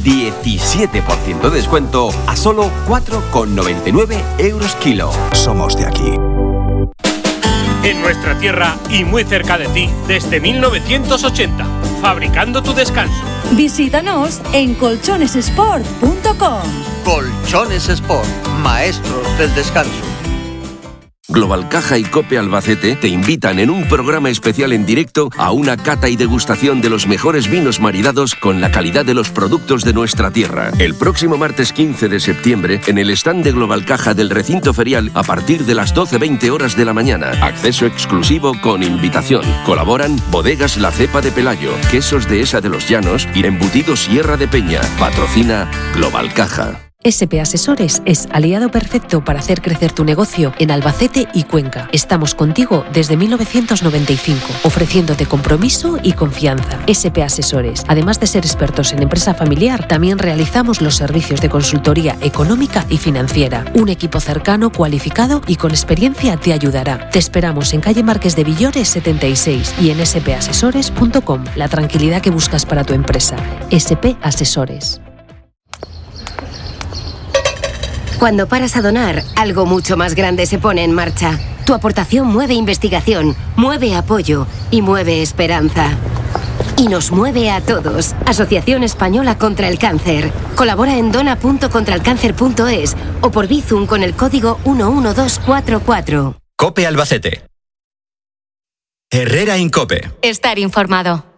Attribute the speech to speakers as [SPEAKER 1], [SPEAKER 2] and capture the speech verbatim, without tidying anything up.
[SPEAKER 1] diecisiete por ciento de descuento a solo cuatro con noventa y nueve euros kilo.
[SPEAKER 2] Somos de aquí.
[SPEAKER 3] En nuestra tierra y muy cerca de ti desde mil novecientos ochenta, fabricando tu descanso.
[SPEAKER 4] Visítanos en colchones sport punto com.
[SPEAKER 5] Colchones Sport, maestros del descanso.
[SPEAKER 6] Global Caja y Cope Albacete te invitan en un programa especial en directo a una cata y degustación de los mejores vinos maridados con la calidad de los productos de nuestra tierra. El próximo martes quince de septiembre en el stand de Global Caja del recinto ferial a partir de las doce veinte horas de la mañana. Acceso exclusivo con invitación. Colaboran Bodegas La Cepa de Pelayo, Quesos de Esa de los Llanos y Embutidos Sierra de Peña. Patrocina Global Caja.
[SPEAKER 7] S P Asesores es aliado perfecto para hacer crecer tu negocio en Albacete y Cuenca. Estamos contigo desde mil novecientos noventa y cinco, ofreciéndote compromiso y confianza. S P Asesores, además de ser expertos en empresa familiar, también realizamos los servicios de consultoría económica y financiera. Un equipo cercano, cualificado y con experiencia te ayudará. Te esperamos en calle Marqués de Villores setenta y seis y en ese pe asesores punto com. La tranquilidad que buscas para tu empresa. S P Asesores.
[SPEAKER 8] Cuando paras a donar, algo mucho más grande se pone en marcha. Tu aportación mueve investigación, mueve apoyo y mueve esperanza. Y nos mueve a todos. Asociación Española contra el Cáncer. Colabora en dona punto contralcáncer punto es o por Bizum con el código uno uno dos cuatro cuatro.
[SPEAKER 9] Cope Albacete. Herrera Incope.
[SPEAKER 10] Estar informado.